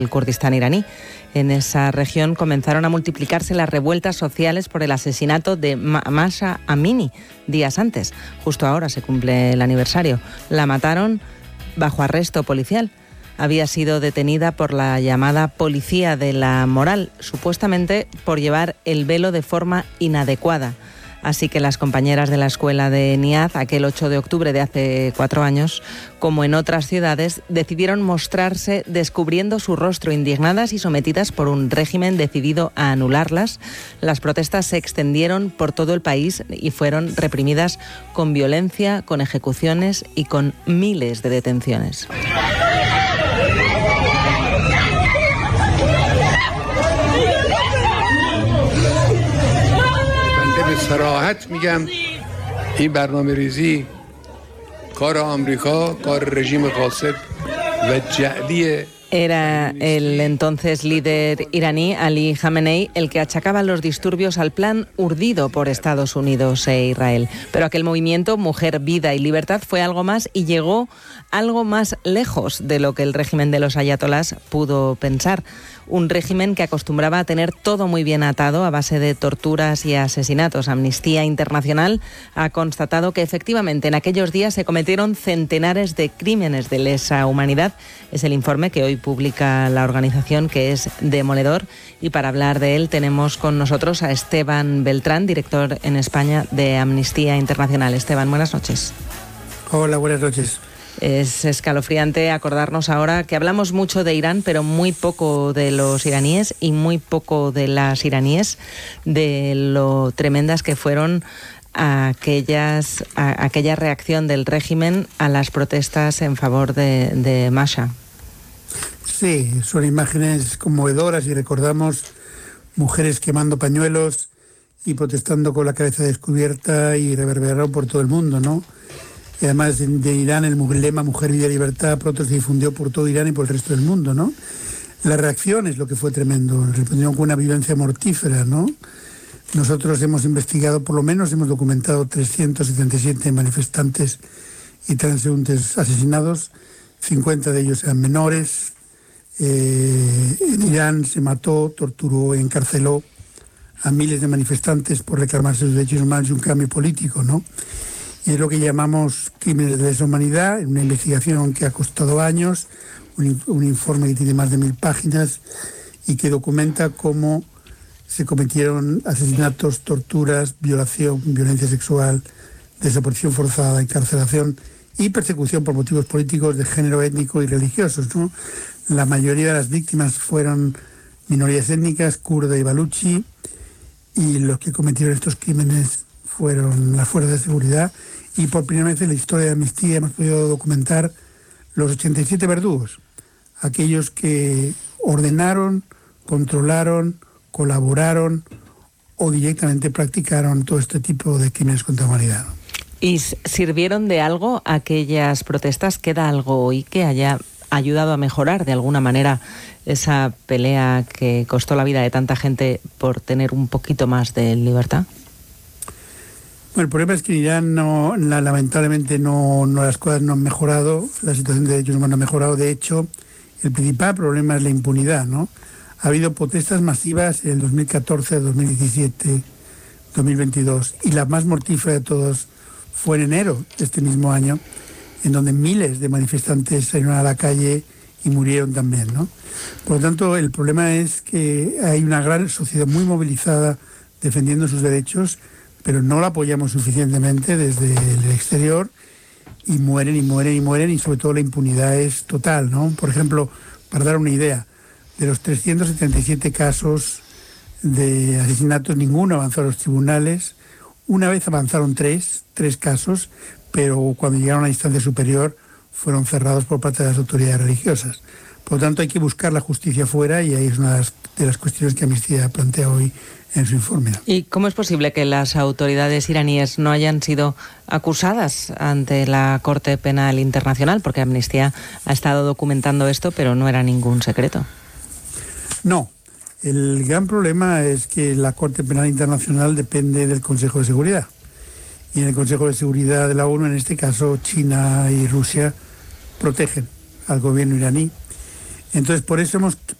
el Kurdistán iraní. En esa región comenzaron a multiplicarse las revueltas sociales por el asesinato de Mahsa Amini días antes. Justo ahora se cumple el aniversario. La mataron bajo arresto policial. Había sido detenida por la llamada policía de la moral, supuestamente por llevar el velo de forma inadecuada. Así que las compañeras de la escuela de Niaz, aquel 8 de octubre de hace 4 años, como en otras ciudades, decidieron mostrarse descubriendo su rostro, indignadas y sometidas por un régimen decidido a anularlas. Las protestas se extendieron por todo el país y fueron reprimidas con violencia, con ejecuciones y con miles de detenciones. صراحت میگم این برنامه‌ریزی کار آمریکا کار رژیم فاسد و جعلی. Era el entonces líder iraní, Ali Khamenei, el que achacaba los disturbios al plan urdido por Estados Unidos e Israel. Pero aquel movimiento, Mujer, Vida y Libertad, fue algo más y llegó algo más lejos de lo que el régimen de los ayatolás pudo pensar. Un régimen que acostumbraba a tener todo muy bien atado a base de torturas y asesinatos. Amnistía Internacional ha constatado que efectivamente en aquellos días se cometieron centenares de crímenes de lesa humanidad. Es el informe que hoy publica la organización, que es demoledor, y para hablar de él tenemos con nosotros a Esteban Beltrán, director en España de Amnistía Internacional. Esteban, buenas noches. Hola, buenas noches. Es escalofriante acordarnos ahora que hablamos mucho de Irán, pero muy poco de los iraníes y muy poco de las iraníes, de lo tremendas que fueron aquella reacción del régimen a las protestas en favor de Mahsa. Sí, son imágenes conmovedoras y recordamos mujeres quemando pañuelos y protestando con la cabeza descubierta y reverberado por todo el mundo, ¿no? Y además de Irán el lema Mujer, Vida y Libertad pronto se difundió por todo Irán y por el resto del mundo, ¿no? La reacción es lo que fue tremendo, respondieron con una violencia mortífera, ¿no? Nosotros hemos investigado, por lo menos hemos documentado 377 manifestantes y transeúntes asesinados, 50 de ellos eran menores. En Irán se mató, torturó, encarceló a miles de manifestantes por reclamar sus derechos humanos y un cambio político, ¿no? Y es lo que llamamos crímenes de lesa humanidad, una investigación que ha costado años, un informe que tiene más de 1000 páginas y que documenta cómo se cometieron asesinatos, torturas, violación, violencia sexual, desaparición forzada, encarcelación y persecución por motivos políticos de género, étnico y religiosos, ¿no? La mayoría de las víctimas fueron minorías étnicas, kurda y baluchi, y los que cometieron estos crímenes fueron las fuerzas de seguridad, y por primera vez en la historia de Amnistía hemos podido documentar los 87 verdugos, aquellos que ordenaron, controlaron, colaboraron o directamente practicaron todo este tipo de crímenes contra la humanidad. ¿Y sirvieron de algo aquellas protestas? ¿Queda algo hoy que haya ayudado a mejorar de alguna manera esa pelea que costó la vida de tanta gente por tener un poquito más de libertad? Bueno, el problema es que en Irán lamentablemente las cosas no han mejorado, la situación de derechos humanos no ha mejorado. De hecho, el principal problema es la impunidad, ¿no? Ha habido protestas masivas en el 2014, 2017, 2022, y la más mortífera de todos fue en enero de este mismo año, en donde miles de manifestantes salieron a la calle y murieron también, ¿no? Por lo tanto, el problema es que hay una gran sociedad muy movilizada defendiendo sus derechos, pero no la apoyamos suficientemente desde el exterior y mueren y mueren y mueren, y sobre todo la impunidad es total, ¿no? Por ejemplo, para dar una idea, de los 377 casos de asesinatos, ninguno avanzó a los tribunales. Una vez avanzaron tres casos, pero cuando llegaron a la instancia superior fueron cerrados por parte de las autoridades religiosas. Por lo tanto, hay que buscar la justicia fuera, y ahí es una de las cuestiones que Amnistía plantea hoy en su informe. ¿Y cómo es posible que las autoridades iraníes no hayan sido acusadas ante la Corte Penal Internacional? Porque Amnistía ha estado documentando esto, pero no era ningún secreto. No. El gran problema es que la Corte Penal Internacional depende del Consejo de Seguridad. Y en el Consejo de Seguridad de la ONU, en este caso China y Rusia, protegen al gobierno iraní. Entonces, por eso hemos